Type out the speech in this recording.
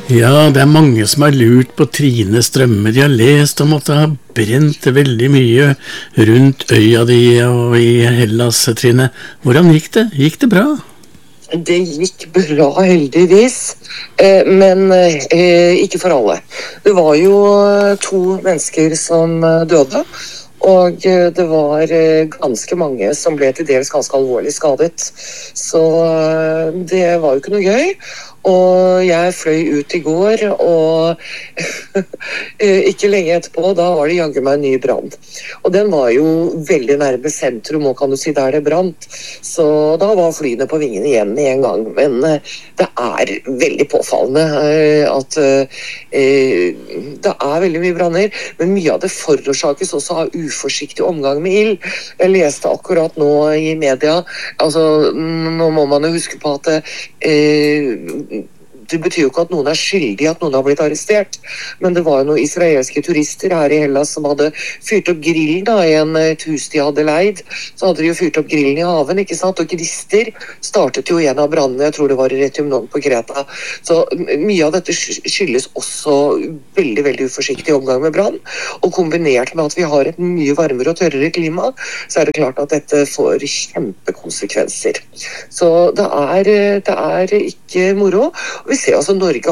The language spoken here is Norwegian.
Ja, det mange som har lurt på Trine Strømme. De har lest om at det har brent veldig mye rundt øya di og i Hellas, Trine. Hvordan gikk det? Gikk det bra? Det gikk bra, heldigvis, men ikke for alle. Det var jo 2 mennesker som døde, og det var ganske mange som ble til dels ganske alvorlig skadet. Så det var jo ikke noe gøy. Og jeg fløy ut i går, og ikke lenge etterpå, da var det jaggu meg en ny brann. Og den var jo veldig nærme sentrum, og kan du si der det brant. Så da var flyene på vingene igjen med en gang. Men det er veldig påfallende at det er veldig mye branner, men mye av det forårsakes også av uforsiktig omgang med ild. Jeg leste akkurat nå i media, altså nå må man jo huske på at det betyr jo ikke at noen er skyldig at noen har blitt arrestert, men det var jo noen israelske turister her i Hellas som hadde fyrt opp grillen da, i et hus de hadde leid. Så hadde de jo fyrt opp grillen i haven, ikke sant? Og gnister startet jo en av brannene, jeg tror det var i Retiumnon på Kreta. Så mye av dette skyldes også veldig, veldig uforsiktig omgang med brann, og kombinert med at vi har et mye varmere og tørrere klima, så er det klart at dette får kjempekonsekvenser. Så det er ikke moro. Vi ser altså Norge